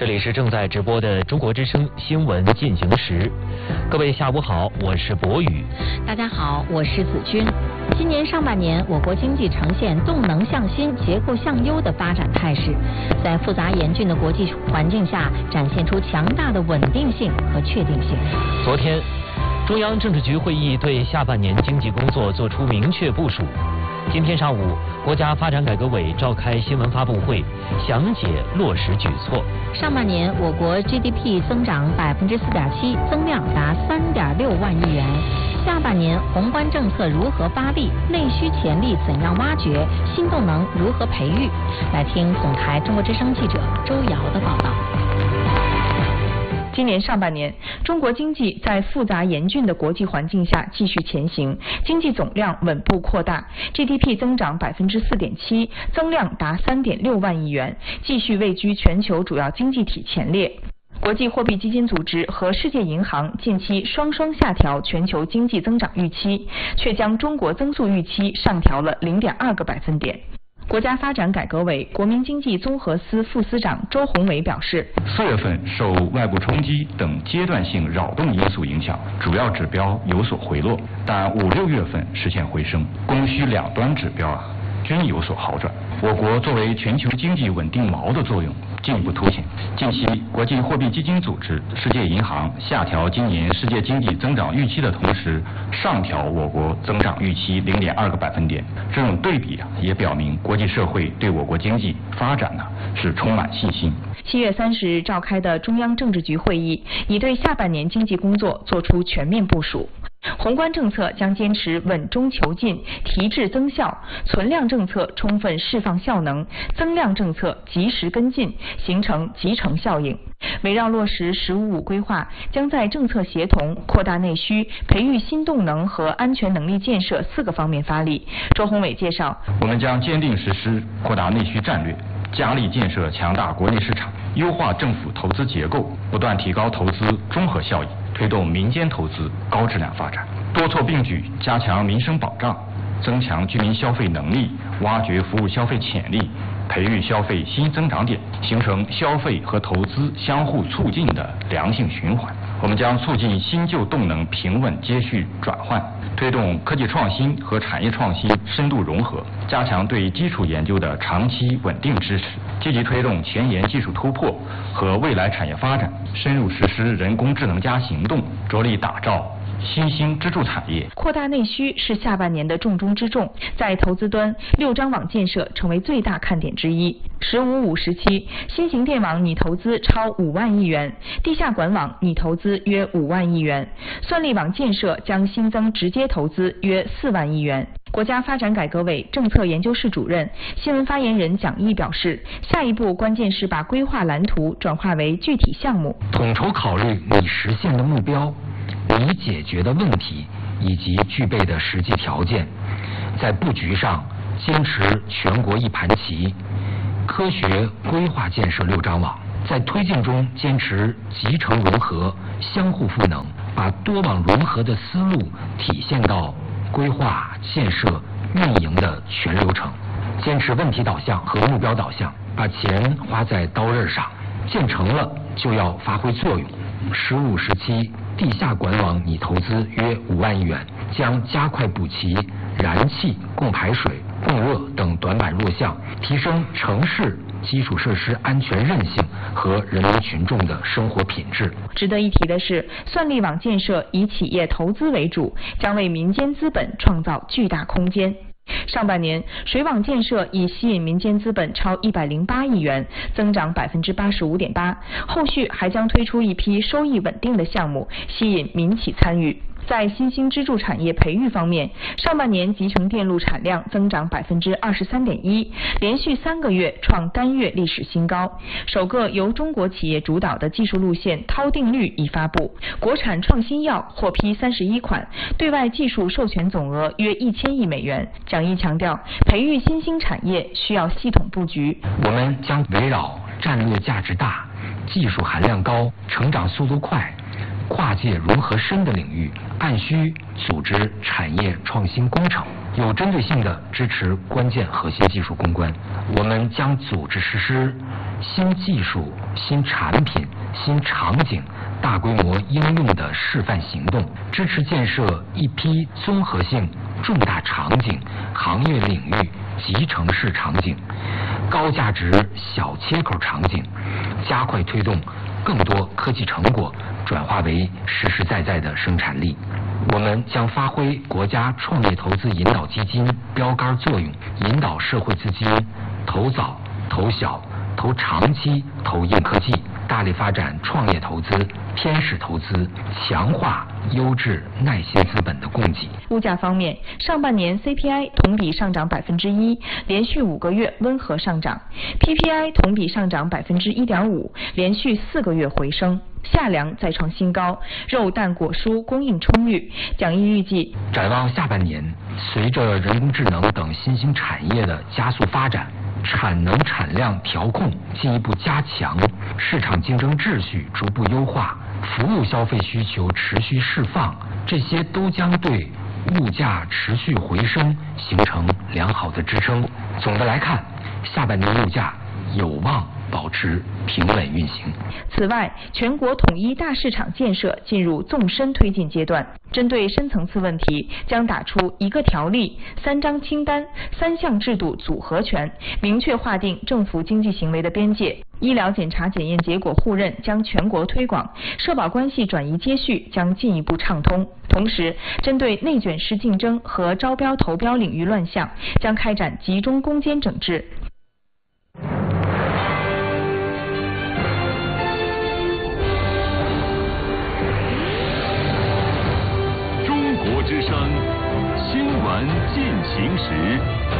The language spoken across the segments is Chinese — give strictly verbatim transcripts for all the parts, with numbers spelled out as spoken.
这里是正在直播的中国之声新闻进行时，各位下午好，我是博宇。 大家好，我是子君。今年上半年，我国经济呈现动能向新、结构向优的发展态势，在复杂严峻的国际环境下，展现出强大的稳定性和确定性。 昨天，中央政治局会议对下半年经济工作作出明确部署。今天上午，国家发展改革委召开新闻发布会，详解落实举措。 上半年，我国 G D P 增长百分之四点七，增量达三点六万亿元。下半年宏观政策如何发力？内需潜力怎样挖掘？新动能如何培育？来听总台中国之声记者周瑶的报道。 今年上半年，中国经济在复杂严峻的国际环境下继续前行，经济总量稳步扩大 ，G D P 增长百分之四点七，增量达三点六万亿元，继续位居全球主要经济体前列。国际货币基金组织和世界银行近期双双下调全球经济增长预期，却将中国增速预期上调了 零点二个百分点。国家发展改革委国民经济综合司副司长周宏伟表示， 四月份受外部冲击等阶段性扰动因素影响，主要指标有所回落，但五六月份实现回升，供需两端指标啊均有所好转。我国作为全球经济稳定锚的作用进一步凸显。近期，国际货币基金组织、世界银行下调今年世界经济增长预期的同时，上调我国增长预期零点二个百分点。这种对比啊，也表明国际社会对我国经济发展呢是充满信心。 七月三十日召开的中央政治局会议，已对下半年经济工作作出全面部署。宏观政策将坚持稳中求进，提质增效；存量政策充分释放效能，增量政策及时跟进，形成集成效应。围绕落实“十五五”规划，将在政策协同、扩大内需、培育新动能和安全能力建设四个方面发力。周宏伟介绍， 我们将坚定实施扩大内需战略，加力建设强大国内市场，优化政府投资结构，不断提高投资综合效益，推动民间投资高质量发展，多措并举，加强民生保障，增强居民消费能力，挖掘服务消费潜力，培育消费新增长点，形成消费和投资相互促进的良性循环。我们将促进新旧动能平稳接续转换，推动科技创新和产业创新深度融合，加强对基础研究的长期稳定支持，积极推动前沿技术突破和未来产业发展，深入实施人工智能加行动，着力打造新兴支柱产业。 扩大内需是下半年的重中之重，在投资端，六张网建设成为最大看点之一。十五五时期，新型电网拟投资超五万亿元，地下管网拟投资约五万亿元，算力网建设将新增直接投资约四万亿元。国家发展改革委政策研究室主任、新闻发言人蒋毅表示，下一步关键是把规划蓝图转化为具体项目， 统筹考虑已实现的目标、已解决的问题以及具备的实际条件，在布局上坚持全国一盘棋，科学规划建设六张网，在推进中坚持集成融合、相互赋能，把多网融合的思路体现到规划、建设、运营的全流程，坚持问题导向和目标导向，把钱花在刀刃上，建成了就要发挥作用。十五时期，地下管网拟投资约五万亿元，将加快补齐燃气、供排水、供热等短板弱项，提升城市基础设施安全韧性和人民群众的生活品质。 值得一提的是，算力网建设以企业投资为主，将为民间资本创造巨大空间。上半年，水网建设已吸引民间资本超一百零八亿元，增长百分之八十五点八。后续还将推出一批收益稳定的项目，吸引民企参与。在新兴支柱产业培育方面，上半年集成电路产量增长百分之二十三点一，连续三个月创单月历史新高。首个由中国企业主导的技术路线涛定律已发布，国产创新药获批三十一款，对外技术授权总额约一千亿美元。蒋毅强调，培育新兴产业需要系统布局。 我们将围绕战略价值大、技术含量高、成长速度快、跨界融合深的领域，按需组织产业创新工程， 有针对性地支持关键核心技术攻关。我们将组织实施新技术、新产品、新场景大规模应用的示范行动，支持建设一批综合性重大场景、行业领域集成式场景、高价值小切口场景，加快推动更多科技成果转化为实实在在的生产力。我们将发挥国家创业投资引导基金标杆作用，引导社会资金投早、投小、投长期、投硬科技，大力发展创业投资、天使投资，强化优质耐心资本的供给。 物价方面，上半年 C P I 同比上涨百分之一，连续五个月温和上涨 ；P P I 同比上涨百分之一点五，连续四个月回升。夏粮再创新高，肉蛋果蔬供应充裕。蒋毅预计， 展望下半年，随着人工智能等新兴产业的加速发展，产能产量调控进一步加强，市场竞争秩序逐步优化，服务消费需求持续释放，这些都将对物价持续回升形成良好的支撑。总的来看，下半年物价有望保持平稳运行。 此外，全国统一大市场建设进入纵深推进阶段，针对深层次问题，将打出一个条例、三张清单、三项制度组合拳，明确划定政府经济行为的边界。医疗检查检验结果互认将全国推广，社保关系转移接续将进一步畅通。同时，针对内卷式竞争和招标投标领域乱象，将开展集中攻坚整治。 中国之声新闻进行时。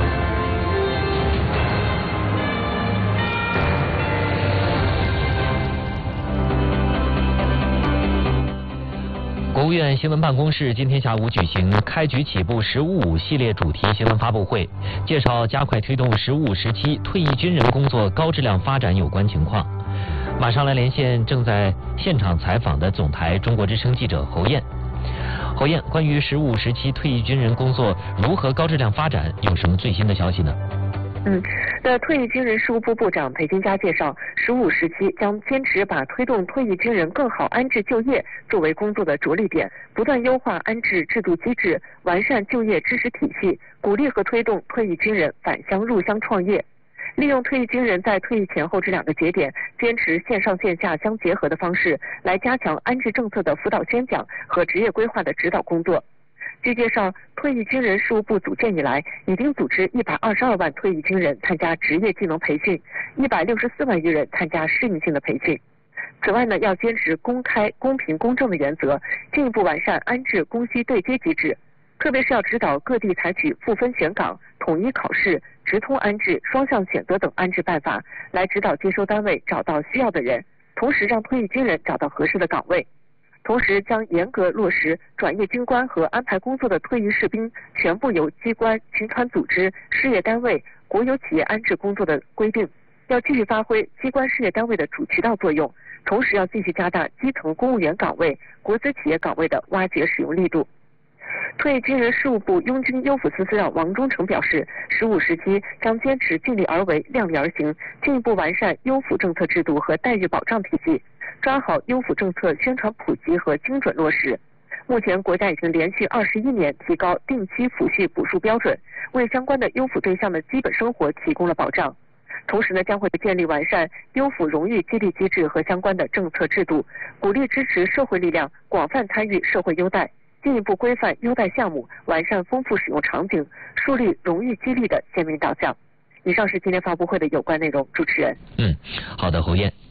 国务院新闻办公室今天下午举行开局起步“十五五”系列主题新闻发布会，介绍加快推动“十五”时期退役军人工作高质量发展有关情况。马上来连线正在现场采访的总台中国之声记者侯艳。侯艳，关于“十五”时期退役军人工作如何高质量发展，有什么最新的消息呢？ 嗯，的退役军人事务部部长裴金佳介绍，十五时期将坚持把推动退役军人更好安置就业作为工作的着力点，不断优化安置制度机制，完善就业支持体系，鼓励和推动退役军人返乡入乡创业。利用退役军人在退役前后这两个节点，坚持线上线下相结合的方式，来加强安置政策的辅导宣讲和职业规划的指导工作。据介绍，退役军人事务部组建以来，已经组织一百二十二万退役军人参加职业技能培训，一百六十四万余人参加适应性的培训。此外呢，要坚持公开、公平、公正的原则，进一步完善安置供需对接机制，特别是要指导各地采取赋分选岗、统一考试、直通安置、双向选择等安置办法，来指导接收单位找到需要的人，同时让退役军人找到合适的岗位。同时将严格落实转业军官和安排工作的退役士兵全部由机关、群团组织、事业单位、国有企业安置工作的规定，要继续发挥机关事业单位的主渠道作用，同时要继续加大基层公务员岗位、国资企业岗位的挖掘使用力度。退役军人事务部拥军优抚司司长王忠诚表示，十五时期将坚持尽力而为、量力而行，进一步完善优抚政策制度和待遇保障体系，抓好优抚政策宣传普及和精准落实。目前，国家已经连续二十一年提高定期抚恤补助标准，为相关的优抚对象的基本生活提供了保障。同时呢，将会建立完善优抚荣誉激励机制和相关的政策制度，鼓励支持社会力量广泛参与社会优待，进一步规范优待项目，完善丰富使用场景，树立荣誉激励的鲜明导向。以上是今天发布会的有关内容，主持人。 嗯，好的，侯艳。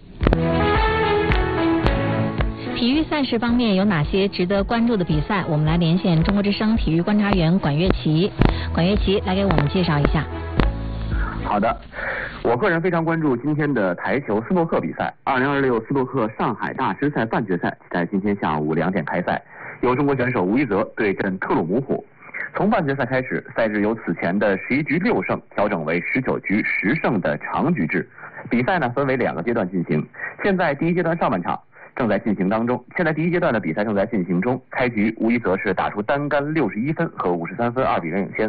体育赛事方面有哪些值得关注的比赛？我们来连线中国之声体育观察员管乐琪。管乐琪来给我们介绍一下。 好的，我个人非常关注今天的台球斯诺克比赛。二零二六斯诺克上海大师赛半决赛在今天下午两点开赛，由中国选手吴一泽对阵特鲁姆虎。从半决赛开始，赛制由此前的十一局六胜调整为十九局十胜的长局制。比赛呢分为两个阶段进行，现在第一阶段上半场正在进行当中。现在第一阶段的比赛正在进行中，开局吴一泽是打出单杆六十一分和五十三分二比零领先。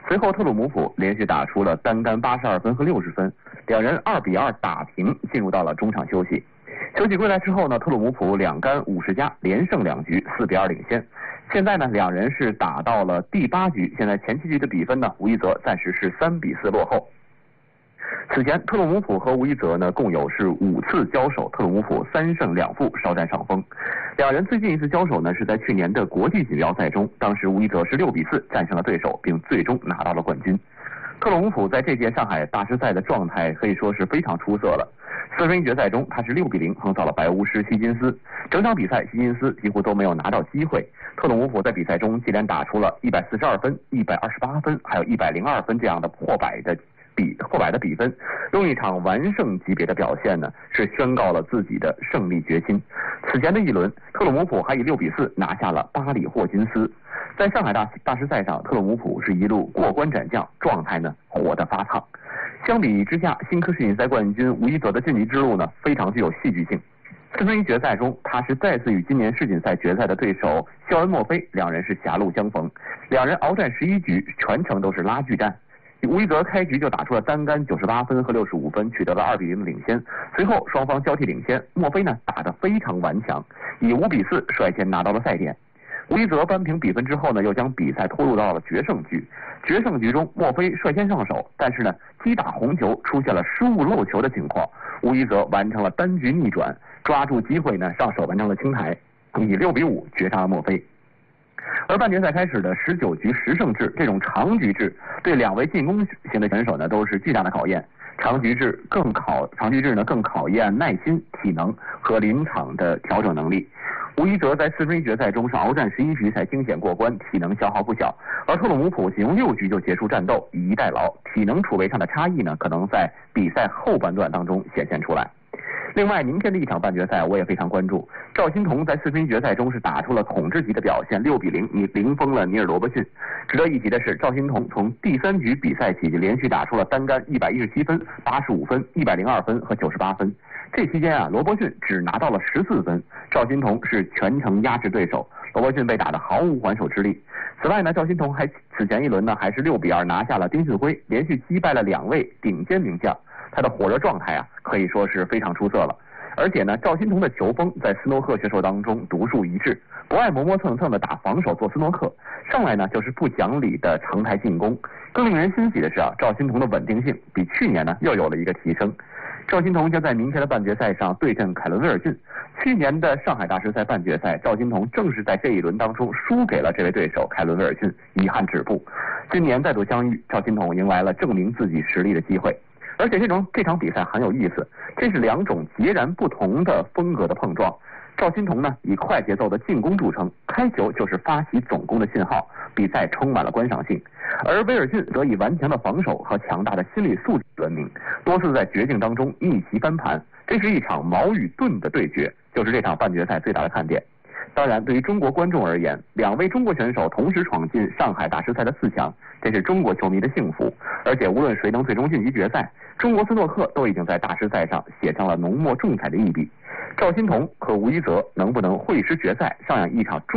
随后特鲁姆普连续打出了单杆八十二分和六十分，两人二比二打平，进入到了中场休息。休息归来之后呢，特鲁姆普两杆五十加，连胜两局，四比二领先。现在呢，两人是打到了第八局，现在前七局的比分呢，吴一泽暂时是三比四落后。此前特鲁姆普和吴一泽呢共有是五次交手，特鲁姆普三胜两负，稍占上风。两人最近一次交手呢是在去年的国际锦标赛中，当时吴一泽是六比四战胜了对手，并最终拿到了冠军。特鲁姆普在这届上海大师赛的状态可以说是非常出色了。四分决赛中他是六比零横扫了白巫师希金斯，整场比赛希金斯几乎都没有拿到机会。特鲁姆普在比赛中接连打出了一百四十二分、一百二十八分，还有一百零二分这样的破百的比破百的比分，用一场完胜级别的表现呢，是宣告了自己的胜利决心。此前的一轮，特鲁姆普还以六比四拿下了巴里霍金斯。在上海大大师赛上，特鲁姆普是一路过关斩将，状态呢火得发烫。相比之下，新科世锦赛冠军吴一泽的晋级之路呢非常具有戏剧性。四分一决赛中，他是再次与今年世锦赛决赛的对手肖恩·墨菲两人是狭路相逢，两人鏖战十一局，全程都是拉锯战。吴一泽开局就打出了单杆九十八分和六十五分，取得了二比零的领先。随后双方交替领先，墨菲呢打得非常顽强，以五比四率先拿到了赛点。吴一泽扳平比分之后呢，又将比赛拖入到了决胜局。决胜局中，墨菲率先上手，但是呢，击打红球出现了失误漏球的情况，吴一泽完成了单局逆转，抓住机会呢上手完成了清台，以六比五绝杀了墨菲。而半决赛开始的十九局十胜制这种长局制，对两位进攻型的选手呢都是巨大的考验。长局制更考长局制呢更考验耐心、体能和临场的调整能力。吴一泽在四分一决赛中是鏖战十一局才惊险过关，体能消耗不小。而特鲁姆普仅用六局就结束战斗，以逸待劳，体能储备上的差异呢，可能在比赛后半段当中显现出来。另外，明天的一场半决赛我也非常关注。赵心童在四分一决赛中是打出了统治级的表现，六比零你零封了尼尔罗伯逊。值得一提的是，赵心童从第三局比赛起就连续打出了单杆一百一十七分、八十五分、一百零二分和九十八分。这期间啊，罗伯逊只拿到了十四分，赵心童是全程压制对手，罗伯逊被打得毫无还手之力。此外呢，赵心童还此前一轮呢还是六比二拿下了丁俊晖，连续击败了两位顶尖名将。他的火热状态啊，可以说是非常出色了。而且呢，赵心童的球风在斯诺克选手当中独树一帜，不爱磨磨蹭蹭的打防守做斯诺克，上来呢就是不讲理的成台进攻。更令人欣喜的是啊，赵心童的稳定性比去年呢又有了一个提升。赵心童将在明天的半决赛上对阵凯伦威尔逊。去年的上海大师赛半决赛，赵心童正是在这一轮当中输给了这位对手凯伦威尔逊，遗憾止步。今年再度相遇，赵心童迎来了证明自己实力的机会。而且这种这场比赛很有意思，这是两种截然不同的风格的碰撞。赵心童呢以快节奏的进攻著称，开球就是发起总攻的信号，比赛充满了观赏性。而威尔逊则以顽强的防守和强大的心理素质闻名，多次在绝境当中逆袭翻盘。这是一场矛与盾的对决，就是这场半决赛最大的看点。当然，对于中国观众而言，两位中国选手同时闯进上海大师赛的四强，这是中国球迷的幸福。而且无论谁能最终晋级决赛，中国斯诺克都已经在大师赛上写上了浓墨重彩的一笔。赵心童和吴一泽能不能会师决赛，上演一场中